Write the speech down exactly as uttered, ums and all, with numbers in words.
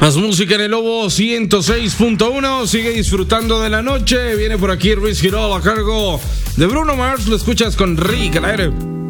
Más música en el Lobo ciento seis punto uno. Sigue disfrutando de la noche. Viene por aquí Ruiz Girol a cargo de Bruno Mars. Lo escuchas con Rick al aire.